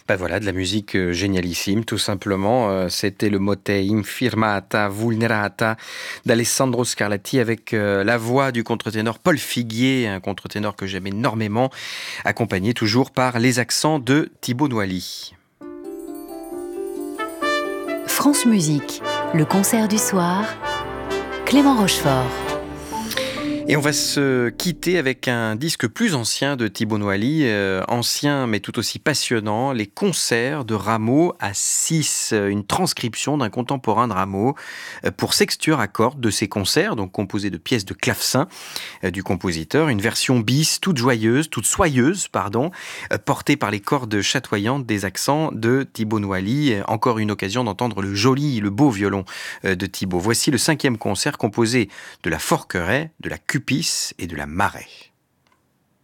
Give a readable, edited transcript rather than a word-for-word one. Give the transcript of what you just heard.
Bah voilà, de la musique génialissime, tout simplement. C'était le motet Infirmata Vulnerata d'Alessandro Scarlatti avec la voix du contre-ténor Paul Figuier, un contre-ténor que j'aime énormément, accompagné toujours par les accents de Thibaut Noilly. France Musique, le concert du soir, Clément Rochefort. Et on va se quitter avec un disque plus ancien de Thibaut Noilly, ancien mais tout aussi passionnant, les concerts de Rameau à 6, une transcription d'un contemporain de Rameau pour sextuor à cordes de ses concerts, donc composés de pièces de clavecin du compositeur, une version bis toute soyeuse, portée par les cordes chatoyantes des accents de Thibaut Noilly. Encore une occasion d'entendre le beau violon de Thibaut. Voici le 5e concert composé de la Forqueray, de la Cupis et de la Marey.